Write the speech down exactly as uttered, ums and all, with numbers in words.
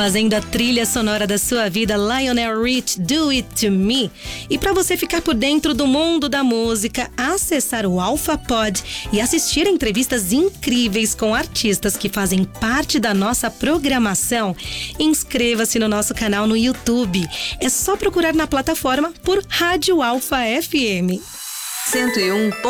Fazendo a trilha sonora da sua vida, Lionel Rich, Do It To Me. E para você ficar por dentro do mundo da música, acessar o Alpha Pod e assistir a entrevistas incríveis com artistas que fazem parte da nossa programação, inscreva-se no nosso canal no YouTube. É só procurar na plataforma por Rádio Alpha F M. cento e um